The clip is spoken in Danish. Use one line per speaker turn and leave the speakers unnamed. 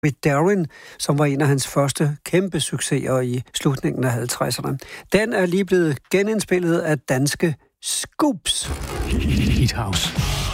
with Darren, som var en af hans første kæmpe succeser i slutningen af 50'erne. Den er lige blevet genindspillet af danske Scoops.
Heat House.